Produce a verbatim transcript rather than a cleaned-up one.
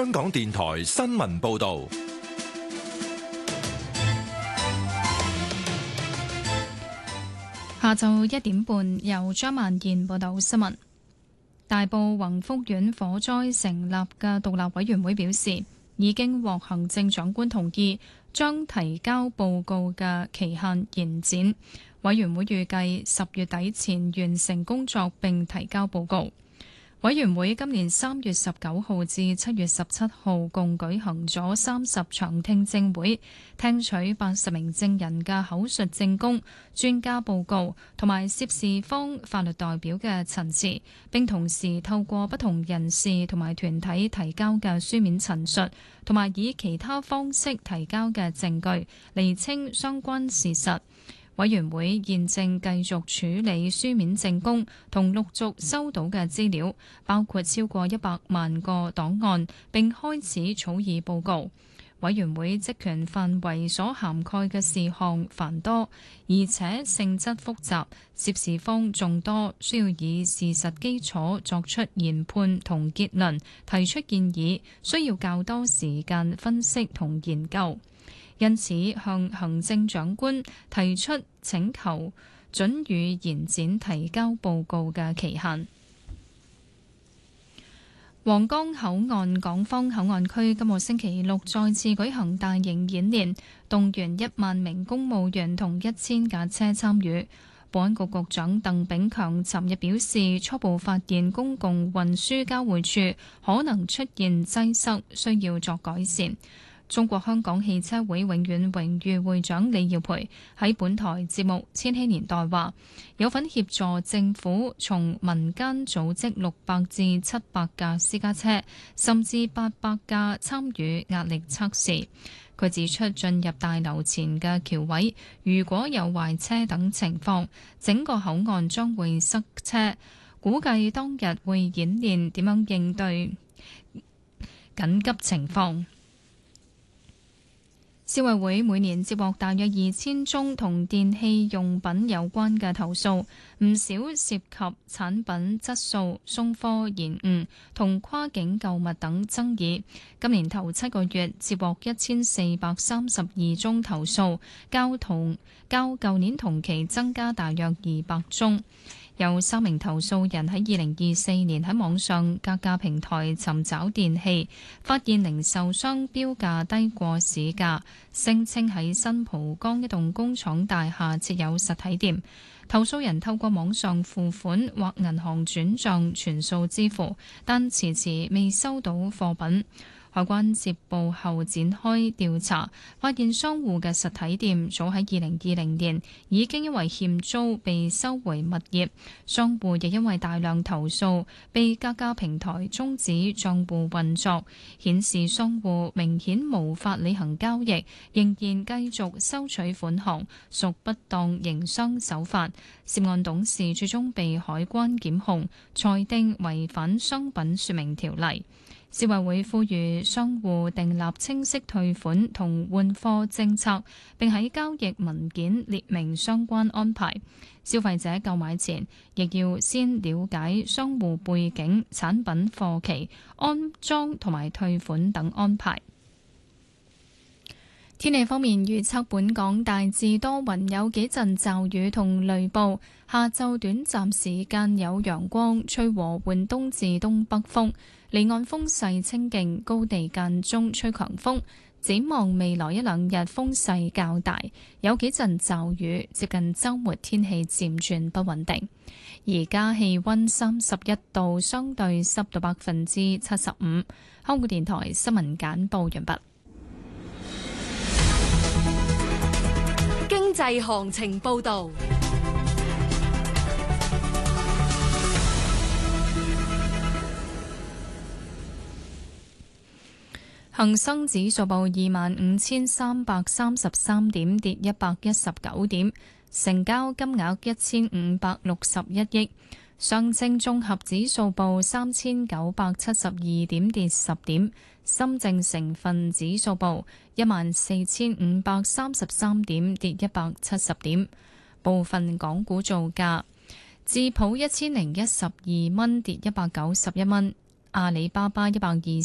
香港電台新聞報道。 下晝一點半，由張曼燕報道新聞。大埔宏福苑火災成立嘅獨立委員會表示，已經獲行政長官同意，將提交報告嘅期限延展。委員會預計十月底前完成工作並提交報告。委員會今年三月十九號至七月十七號共舉行咗三十場聽證會，聽取八十名證人嘅口述證供、專家報告同埋涉事方法律代表嘅陳詞，並同時透過不同人士同埋團體提交嘅書面陳述，同埋以其他方式提交嘅證據，釐清相關事實。委員會現正繼續處理書面證供同陸續收到嘅資料，包括超過一百萬個檔案，並開始草擬報告。委員會職權範圍所涵蓋嘅事項繁多，而且性質複雜，涉事方眾多，需要以事實基礎作出研判同結論，提出建議，需要較多時間分析同研究。因此，向行政長官提出請求，准予延展提交報告嘅期限。皇崗口岸港方口岸區今個星期六再次舉行大型演練，動員一萬名公務員同一千架車參與。保安局局長鄧炳強尋日表示，初步發現公共運輸交匯處可能出現擠塞，需要作改善。中國香港汽車會永遠榮譽會長李耀培喺本台節目《千禧年代》話，有份協助政府從民間組織六百至七百架私家車，甚至八百架參與壓力測試。佢指出，進入大樓前嘅橋位，如果有壞車等情況，整個口岸將會塞車。估計當日會演練點樣應對緊急情況。消委會每年接獲大約二千宗同電器用品有關嘅投訴，唔少涉及產品質素、送貨延誤同跨境購物等爭議。今年頭七個月接獲一千四百三十二宗投訴，較同較舊年同期增加大約二百宗。有三名投訴人喺二零二四年喺網上格價平台尋找電器，發現零售商標價低過市價，聲稱喺新蒲崗一棟工廠大廈設有實體店。投訴人透過網上付款或銀行轉賬全數支付，但遲遲未收到貨品。海關接報後展開調查，發現商戶嘅實體店早喺二零二零年已經因為欠租被收回物業，商戶亦因為大量投訴被格價平台終止賬戶運作，顯示商戶明顯無法履行交易，仍然繼續收取款項，屬不當營商手法。涉案董事最終被海關檢控，裁定違反商品說明條例。消委會呼籲商戶訂立清晰退款同換貨政策，並喺交易文件列明相關安排。消費者購買前亦要先了解商戶背景、產品貨期、安裝同埋退款等安排。天氣方面預測，本港大致多雲，有幾陣驟雨同雷暴。下晝短暫時間有陽光，吹和緩東至東北風，離岸風勢清勁，高地間中吹強風。展望未來一兩日風勢較大，有幾陣驟雨，接近週末天氣漸轉不穩定。而家氣溫三十一度，相對濕度百分之七十五。香港電台新聞簡報完畢。 經濟行情報道。 恒生指數報二萬五千三百三十三點，跌一百一十九點，成交金額一千五百六十一億。上證綜合指數報三千九百七十二點，跌十點。深證成分指數報一萬四千五百三十三點，跌一百七十點。部分港股造價：智普一千零一十二蚊，跌一百九十一蚊；阿里巴巴一百二